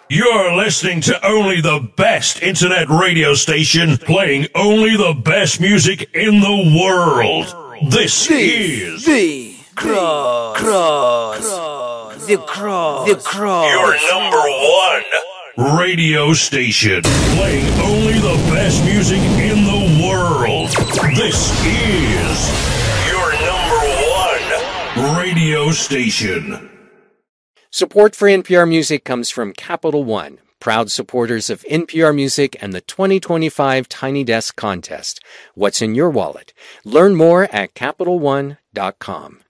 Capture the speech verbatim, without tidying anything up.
You're listening to only the best internet radio station playing only the best music in the world. This the, is the Cross, Cross, the Cross, the Cross. Your number one radio station playing only the best music in the world. This is your number one radio station. Support for N P R Music comes from Capital One, proud supporters of N P R Music and the twenty twenty-five Tiny Desk Contest. What's in your wallet? Learn more at Capital One dot com.